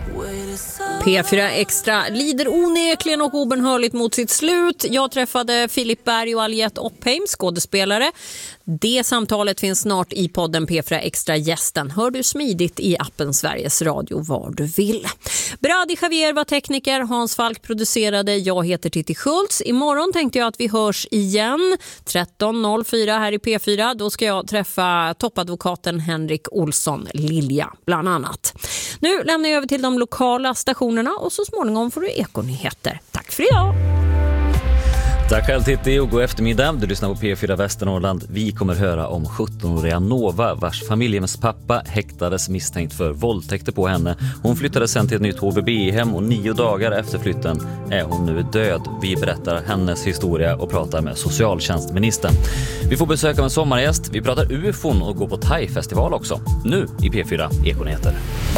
P4 Extra lider onekligen och obenhörligt mot sitt slut. Jag träffade Filip Berg och Aliette Oppheim, skådespelare. Det samtalet finns snart i podden P4 Extra gästen. Hör du smidigt i appen Sveriges Radio var du vill. Brady Javier var tekniker, Hans Falk producerade, jag heter Titti Schultz. Imorgon tänkte jag att vi hörs igen 13.04 här i P4. Då ska jag träffa toppadvokaten Henrik Olsson Lilja bland annat. Nu lämnar jag över till de lokala stationerna och så småningom får du ekonyheter. Tack för idag! Tack själv Titti och god eftermiddag. Du lyssnar på P4 Västernorrland. Vi kommer höra om 17-åriga Nova vars familjens pappa häktades misstänkt för våldtäkter på henne. Hon flyttades sen till ett nytt HVB-hem och 9 dagar efter flytten är hon nu död. Vi berättar hennes historia och pratar med socialtjänstministern. Vi får besöka en sommargäst. Vi pratar UFOn och går på Thai-festival också. Nu i P4 Ekonyheter.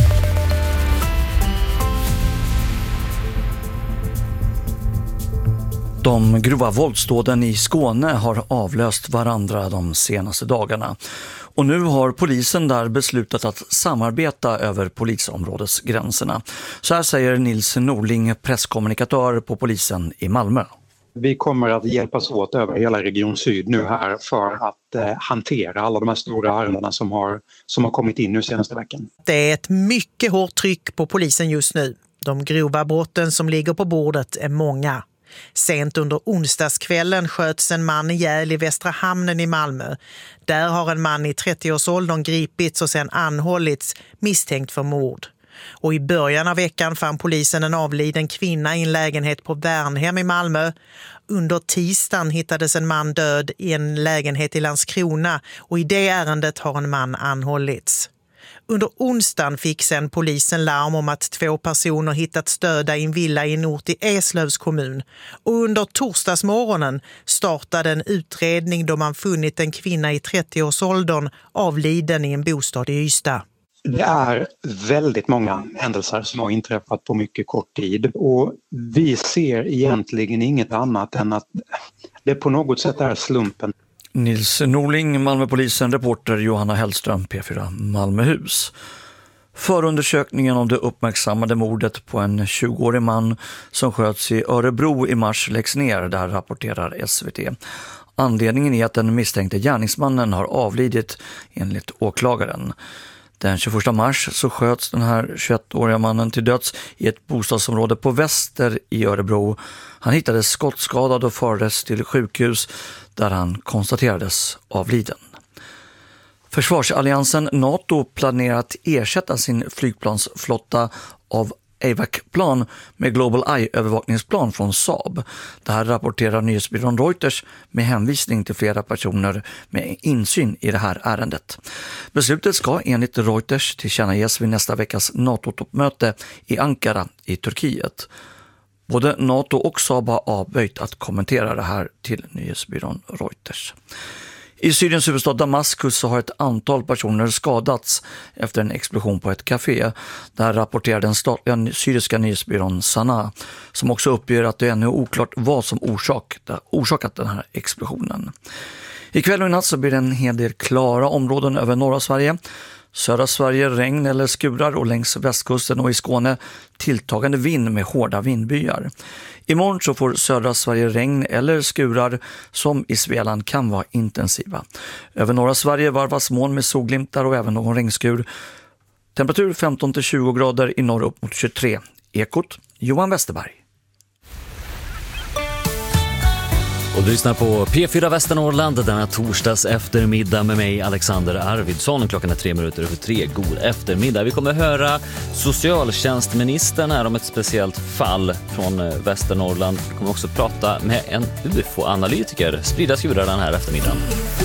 De grova våldsdåden i Skåne har avlöst varandra de senaste dagarna. Och nu har polisen där beslutat att samarbeta över polisområdesgränserna. Så här säger Nils Norling, presskommunikatör på polisen i Malmö. Vi kommer att hjälpas åt över hela Region Syd nu här för att hantera alla de här stora ärendena som har kommit in nu senaste veckan. Det är ett mycket hårt tryck på polisen just nu. De grova brotten som ligger på bordet är många. Sent under onsdagskvällen sköts en man ihjäl i Västra hamnen i Malmö. Där har en man i 30-årsåldern gripits och sen anhållits misstänkt för mord. Och i början av veckan fann polisen en avliden kvinna i en lägenhet på Värnhem i Malmö. Under tisdagen hittades en man död i en lägenhet i Landskrona och i det ärendet har en man anhållits. Under onsdagen fick sen polisen larm om att 2 personer hittats döda i en villa i en ort i Eslövs kommun. Och under torsdagsmorgonen startade en utredning då man funnit en kvinna i 30-årsåldern avliden i en bostad i Ystad. Det är väldigt många händelser som har inträffat på mycket kort tid och vi ser egentligen inget annat än att det på något sätt är slumpen. Nils Norling, Malmöpolisen, reporter Johanna Hellström, P4 Malmöhus. Förundersökningen om det uppmärksammade mordet på en 20-årig man som sköts i Örebro i mars läggs ner, där rapporterar SVT. Anledningen är att den misstänkte gärningsmannen har avlidit enligt åklagaren. Den 21 mars så sköts den här 21-åriga mannen till döds i ett bostadsområde på Väster i Örebro. Han hittades skottskadad och fördes till sjukhus där han konstaterades avliden. Försvarsalliansen NATO planerar att ersätta sin flygplansflotta av AVAC-plan med Global Eye-övervakningsplan från Saab. Det här rapporterar nyhetsbyrån Reuters med hänvisning till flera personer med insyn i det här ärendet. Beslutet ska enligt Reuters tillkännages vid nästa veckas NATO-toppmöte i Ankara i Turkiet. Både NATO och Saab har avböjt att kommentera det här till nyhetsbyrån Reuters. I Syriens huvudstad Damaskus så har ett antal personer skadats efter en explosion på ett café. Där rapporterar den statliga syriska nyhetsbyrån Sana, som också uppger att det är ännu oklart vad som orsakat den här explosionen. Ikväll och i natt så blir det en hel del klara områden över norra Sverige. Södra Sverige regn eller skurar och längs västkusten och i Skåne tilltagande vind med hårda vindbyar. Imorgon så får södra Sverige regn eller skurar som i Svealand kan vara intensiva. Över norra Sverige varvas moln med solglimtar och även någon regnskur. Temperatur 15-20 grader, i norr upp mot 23. Ekot, Johan Westerberg. Och du lyssnar på P4 Västernorrland denna torsdags eftermiddag med mig Alexander Arvidsson. Klockan är 3:03. God eftermiddag. Vi kommer höra socialtjänstministern här om ett speciellt fall från Västernorrland. Vi kommer också prata med en UFO-analytiker. Sprida skurar den här eftermiddagen.